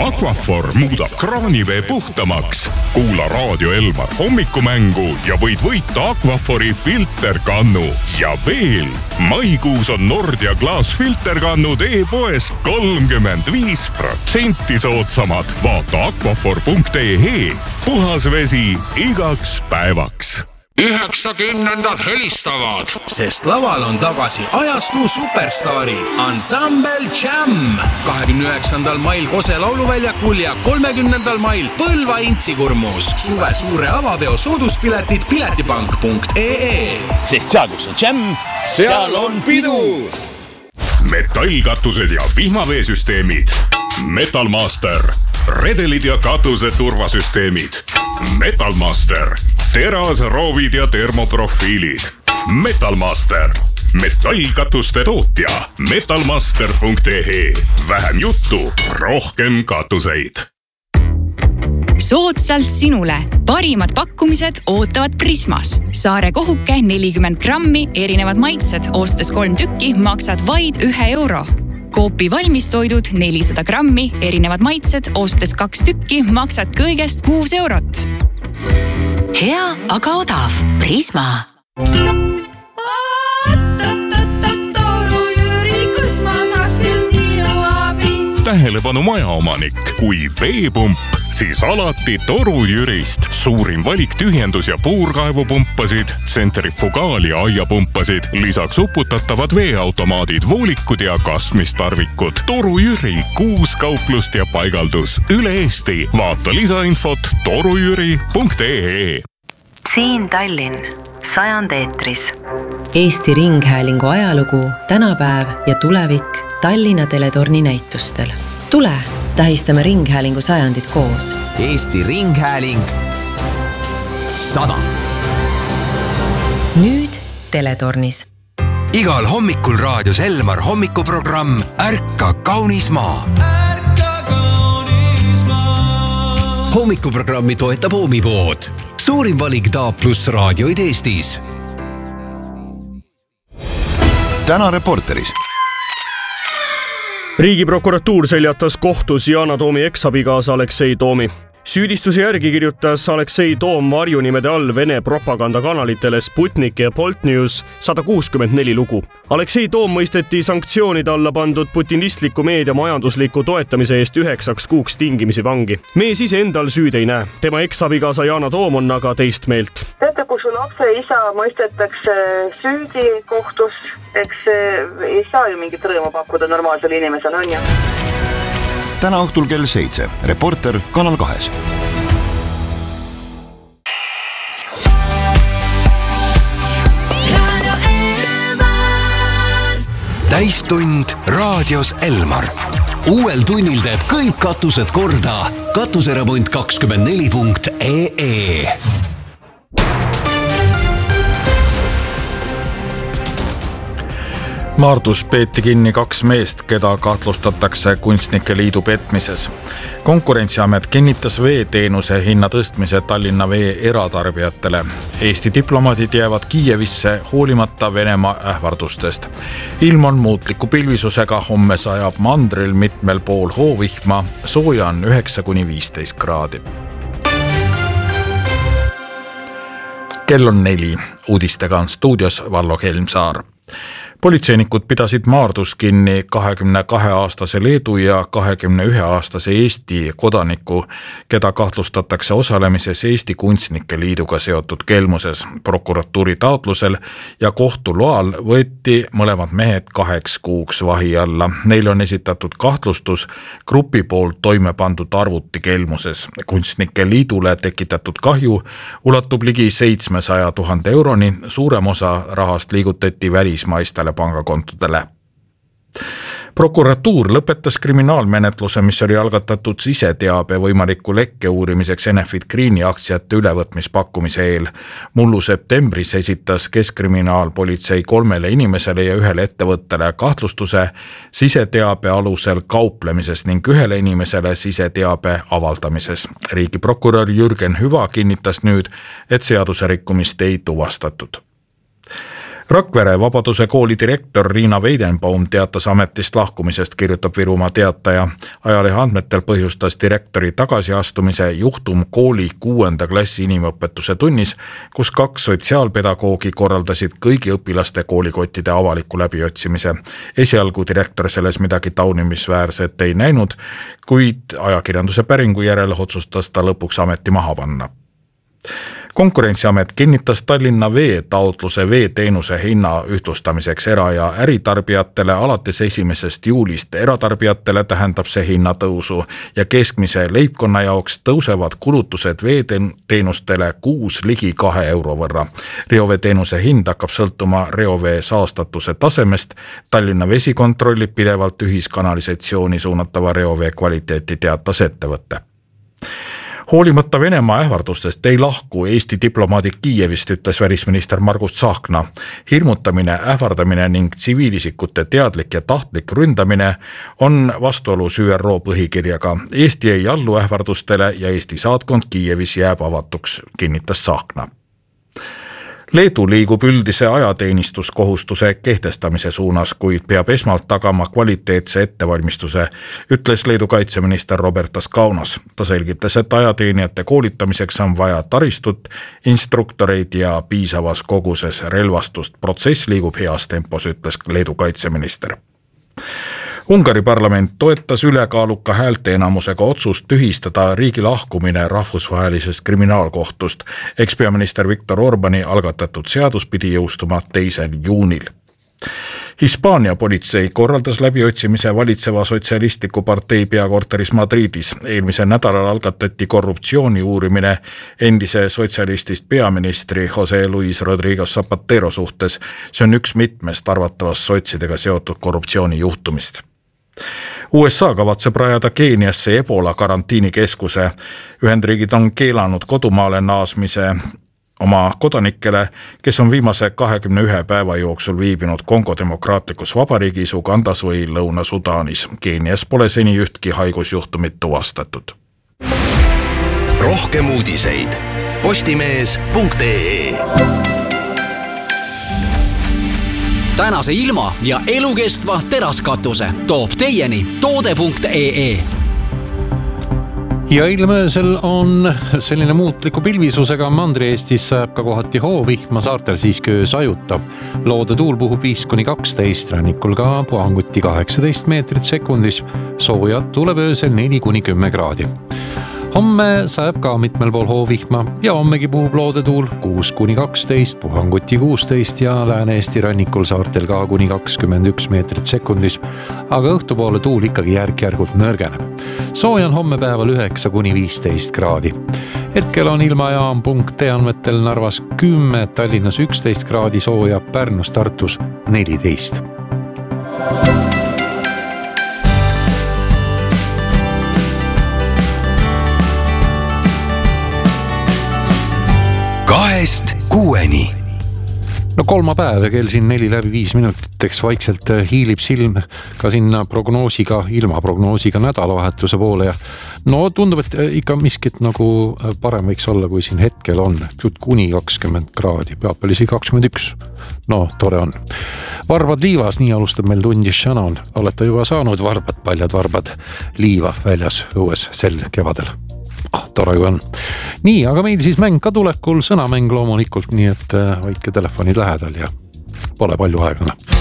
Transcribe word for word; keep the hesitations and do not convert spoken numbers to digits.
Aquaphor muudab kraanivee puhtamaks. Kuula Raadio Elmar hommikumängu ja võid võita Aquaphori filterkannu. Ja veel, maikuus on Nordia klaasfilterkannud e-poes kolmkümmend viis protsenti soodsamad. Vaata aquaphor punkt e e. Puhas vesi igaks päevaks. üheksakümnendad helistavad, sest laval on tagasi ajastu superstaarid Ansambel Jam. kahekümne üheksandal mail Kose lauluväljakul ja kolmekümnendal mail Põlva Intsikurmus. Suve suure avapeo sooduspiletid piletipank punkt e e. Sest seal, kus on Jam, seal on pidu. Metallkatused ja vihmaveesüsteemid. Metalmaster. Redelid ja katuse turvasüsteemid. Metalmaster. Terasroovid ja termoprofiilid. Metalmaster. Metallkatuste tootja. metalmaster punkt e e. Vähem juttu, rohkem katuseid. Soodsalt sinule. Parimad pakkumised ootavad Prismas. Saare kohuke nelikümmend grammi, erinevad maitsed. Ostes kolm tükki, maksad vaid ühe euro. Koopi valmistoidud nelisada grammi, erinevad maitsed. Ostes kaks tükki, maksad kõigest kuus eurot. Hea, aga odav. Prisma. Toru Jüri, kus ma saaks küll sinu abi? Tähelepanu majaomanik. Kui veepump, siis alati Toru Jürist. Suurim valik tühjendus- ja puurkaevupumpasid, tsentrifugaal- ja aiapumpasid. Lisaks uputatavad veeautomaadid, voolikud ja kasmistarvikud. Toru Jüri, kuus kauplust ja paigaldus. Üle Eesti. Vaata lisainfot torujüri punkt e e. Siin Tallinn, sajand eetris. Eesti Ringhäälingu ajalugu, tänapäev ja tulevik Tallinna Teletorni näitustel. Tule, tähistame Ringhäälingu sajandit koos. Eesti Ringhääling sada. Nüüd Teletornis. Igal hommikul raadios Elmar hommikuprogramm Ärka kaunis maa. Ärka kaunis maa. Hommikuprogrammi toetab Oomipood. Suurim valik D A plus raadioid Eestis. Täna Reporteris. Riigiprokuratuur seljatas kohtus Yana Toomi eksabikaasa Aleksei Toomi. Süüdistuse järgi kirjutas Aleksei Toom varjunimede all Vene propagandakanalitele Sputnik ja Bolt News sada kuuskümmend neli lugu. Aleksei Toom mõisteti sanktsioonide alla pandud putinistliku meedia majandusliku toetamise eest üheksaks kuuks tingimisi vangi. Mees ise endal süüd ei näe. Tema eksabikaasa Yana Toom on aga teist meelt. Teate, kui su lapse isa mõistetakse süüdi kohtus, eks ei saa ju mingit rõõmu pakkuda normaalsele inimesele, on ju? Täna õhtul kell seitse. Reporter Kanal kahes. Täistund raadios Elmar. Uuel tunnil teeb kõik katused korda. Katuseremont kakskümmend neli punkt e e. Maardus peeti kinni kaks meest, keda kahtlustatakse Kunstnike Liidu petmises. Konkurentsiamet kinnitas veeteenuse hinna tõstmise Tallinna vee eratarbijatele. Eesti diplomaadid jäävad Kiievisse hoolimata Venemaa ähvardustest. Ilm on muutliku pilvisusega, homme sajab mandril mitmel pool hoovihma, sooja on üheksa kuni viisteist kraadi. Kell on neli, uudistega on stuudios Vallo Helmsaar. Politseinikud pidasid Maardus kinni kahekümne kahe aastase Leedu ja kahekümne ühe aastase Eesti kodaniku, keda kahtlustatakse osalemises Eesti Kunstnike Liiduga seotud kelmuses. Prokuratuuri taotlusel ja kohtu loal võeti mõlemad mehed kaheks kuuks vahi alla. Neil on esitatud kahtlustus grupi poolt toime pandud arvuti kelmuses. Kunstnike Liidule tekitatud kahju ulatub ligi seitsmesaja tuhande euroni. Suurem osa rahast liigutati välismaistele pangakontodele. Prokuratuur lõpetas kriminaalmenetluse, mis oli algatatud siseteabe võimaliku lekke uurimiseks Enefit Greeni aktsiate ülevõtmispakkumise eel. Mullu septembris esitas Keskkriminaalpolitsei kolmele inimesele ja ühele ettevõttele kahtlustuse siseteabe alusel kauplemises ning ühele inimesele siseteabe avaldamises. Riigiprokurör Jürgen Hüva kinnitas nüüd, et seaduse rikkumist ei tuvastatud. Rakvere Vabaduse kooli direktor Riina Weidenbaum teatas ametist lahkumisest, kirjutab Virumaa Teataja. Ajalehe andmetel põhjustas direktori tagasiastumise juhtum kooli kuuenda klassi inimõpetuse tunnis, kus kaks sotsiaalpedagoogi korraldasid kõigi õpilaste koolikottide avaliku läbiotsimise. Esialgu direktor selles midagi taunimisväärset ei näinud, kuid ajakirjanduse päringu järel otsustas ta lõpuks ameti maha panna. Konkurentsiamet kinnitas Tallinna Vee taotluse veeteenuse hinna ühtlustamiseks era- ja äritarbijatele alates esimesest juulist. Eratarbijatele tähendab see hinnatõusu ja keskmise leibkonna jaoks tõusevad kulutused veeteenustele kuus ligi kahe euro võrra. Reoveeteenuse hind hakkab sõltuma reovee saastatuse tasemest. Tallinna Vesi kontrollib pidevalt ühiskanalisatsiooni suunatava reovee kvaliteeti, teatas ettevõtte. Hoolimata Venemaa ähvardustest ei lahku Eesti diplomaadid Kiievist, ütles välisminister Margus Tsahkna. Hirmutamine, ähvardamine ning tsiviilisikute teadlik ja tahtlik ründamine on vastuolus Ü R O põhikirjaga. Eesti ei allu ähvardustele ja Eesti saatkond Kiievis jääb avatuks, kinnitas Tsahkna. Leedu liigub üldise ajateenistuskohustuse kehtestamise suunas, kuid peab esmalt tagama kvaliteetse ettevalmistuse, ütles Leedu kaitseminister Robertas Kaunas. Ta selgitas, et ajateenijate koolitamiseks on vaja taristut, instruktoreid ja piisavas koguses relvastust. Protsess liigub heas tempos, ütles Leedu kaitseminister. Ungari parlament toetas ülekaaluka häälteenamusega otsust tühistada riigi lahkumine rahvusvahelisest kriminaalkohtust. Ekspeaminister Viktor Orbani algatatud seadus pidi jõustuma teisel juunil. Hispaania politsei korraldas läbiotsimise valitseva sotsialistliku partei peakorteris Madridis. Eelmisel nädalal algatati korruptsiooni uurimine endise sotsialistist peaministri Jose Luis Rodrigo Zapatero suhtes. See on üks mitmest arvatavast sotsidega seotud korruptsiooni juhtumist. U S A kavatseb rajada Keeniasse Ebola karantiinikeskuse. Ühendriigid on keelanud kodumaale naasmise oma kodanikele, kes on viimase kahekümne ühe päeva jooksul viibinud Kongo demokraatlikus vabariigis, Ugandas või Lõuna-Sudaanis. Keenias pole seni ühtki haigusjuhtumit tuvastatud. Rohkem uudiseid postimees punkt ee. Tänase ilma ja elukestva teraskatuse toob teieni toode punkt ee. Ja ilmöösel on selline muutliku pilvisusega. Mandri-Eestis sajab ka kohati hoovihma, saartel siiski öös ajutab. Loode tuul puhub viis kuni kaksteist, rannikul ka puhanguti kaheksateist meetrit sekundis. Soojad tuleb öösel neli kuni kümme kraadi. Homme sajab ka mitmel pool hoovihma ja hommegi puhub loodetuul kuus kuni kaksteist, puhanguti kuusteist ja Lääne-Eesti rannikul saartel ka kuni kakskümmend üks meetrit sekundis, aga õhtupoole tuul ikkagi järk-järgult nõrgeneb. Sooja on homme päeval üheksa kuni viisteist kraadi. Hetkel on ilmajaam punkt ee andmetel Narvas kümme, Tallinnas üksteist kraadi sooja, Pärnus, Tartus neliteist. Kahest kuueni. No kolmapäev ja kell siin neli läbi viis minutiteks vaikselt hiilib silm ka sinna prognoosiga, ilmaprognoosiga nädalavahetuse poole ja no tundub, et ikka miskit nagu parem võiks olla, kui siin hetkel on. Kuni kakskümmend kraadi, peab isegi kakskümmend üks. No, tore on. Varbad liivas, nii alustab meil tundis Shannon. Olete juba saanud varbad, paljad varbad liiva väljas õues sel kevadel. Ah, tore kui on. Nii, aga meil siis mäng ka tulekul, sõnamäng loomulikult, nii et hoidke telefonid lähedal ja pole palju aega.